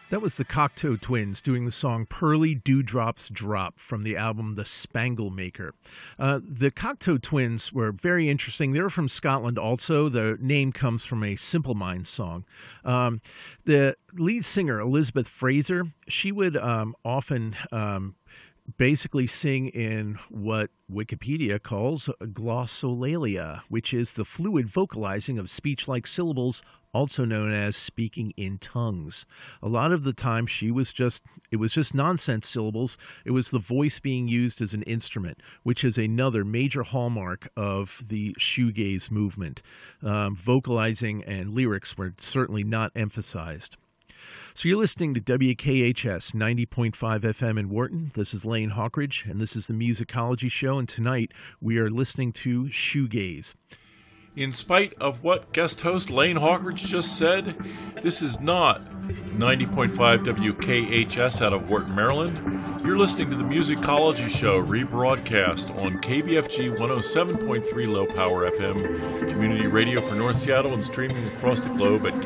That was the Cocteau Twins doing the song Pearly Dewdrops Drop from the album The Spangle Maker. The Cocteau Twins were very interesting. They were from Scotland also. The name comes from a Simple Minds song. The lead singer, Elizabeth Fraser, she would often basically sing in what Wikipedia calls glossolalia, which is the fluid vocalizing of speech-like syllables, also known as speaking in tongues. A lot of the time it was just nonsense syllables. It was the voice being used as an instrument, which is another major hallmark of the shoegaze movement. Vocalizing and lyrics were certainly not emphasized. So you're listening to WKHS 90.5 FM in Wharton. This is Lane Hawkridge, and this is the Musicology Show, and tonight we are listening to Shoegaze. In spite of what guest host Lane Hawkridge just said, this is not 90.5 WKHS out of Wharton, Maryland. You're listening to the Musicology Show, rebroadcast on KBFG 107.3 Low Power FM, community radio for North Seattle, and streaming across the globe at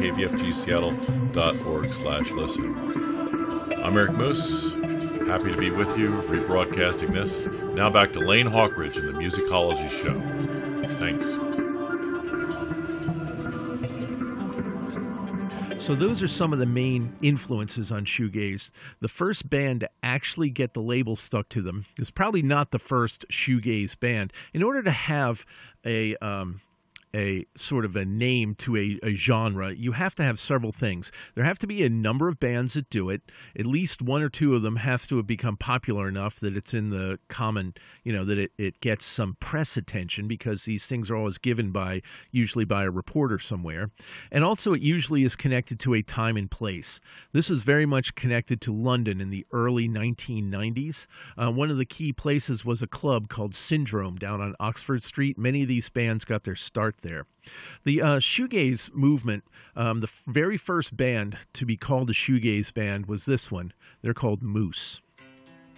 kbfgseattle.org/listen. I'm Eric Moose, happy to be with you, rebroadcasting this. Now back to Lane Hawkridge and the Musicology Show. Thanks. So those are some of the main influences on shoegaze. The first band to actually get the label stuck to them is probably not the first shoegaze band. In order to have a sort of a name to a genre, you have to have several things. There have to be a number of bands that do it. At least one or two of them have to have become popular enough that it's in the common, that it gets some press attention, because these things are always given usually by a reporter somewhere. And also it usually is connected to a time and place. This is very much connected to London in the early 1990s. One of the key places was a club called Syndrome down on Oxford Street. Many of these bands got their start there. The shoegaze movement, the very first band to be called a shoegaze band was this one. They're called Moose.